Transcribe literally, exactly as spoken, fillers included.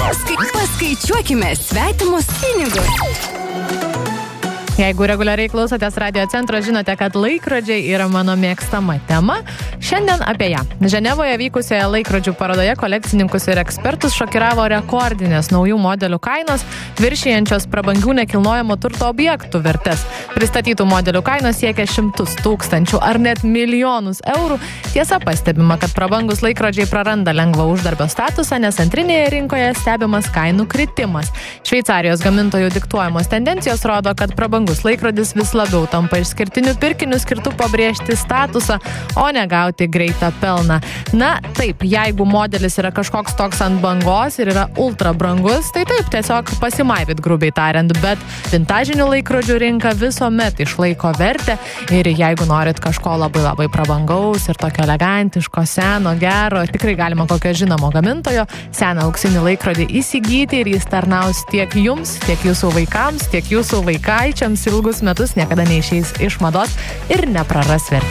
Paskai, paskaičiuokime svetimus pinigus. Jeigu reguliariai klausotės Radio Centro, žinote, kad laikrodžiai yra mano mėgstama tema. Šiandien apie ją. Ženevoje vykusioje laikrodžių parodoje kolekcininkus ir ekspertus šokiravo rekordinės naujų modelių kainos, viršijančios prabangių nekilnojamo turto objektų vertės. Pristatytų modelių kainos siekia šimtus tūkstančių ar net milijonus eurų. Tiesa, pastebima, kad prabangus laikrodžiai praranda lengvą uždarbio statusą, nes antrinėje rinkoje stebimas kainų kritimas. Šveicarijos gamintojų diktuojamos tendencijos rodo, kad prabangus laikrodis vis labiau tampa išskirtiniu pirkiniu skirtu pabrėžti statusą, o ne gauti greitą pelną. Na, taip, jeigu modelis yra kažkoks toks ant bangos ir yra ultra brangus, tai taip, tiesiog pasimaivyt grubiai tariant, bet vintažinių laikrodžių rinka visuomet išlaiko vertę ir jeigu norit kažko labai labai prabangaus ir tokio elegantiško, seno, gero, tikrai galima kokio žinomo gamintojo seną auksinį laikrodį įsigyti ir jis tarnaus tiek jums, tiek jūsų vaikams, tiek jūsų vaikaičiams ilgus metus, niekada neišeis iš mados ir nepraras vertės.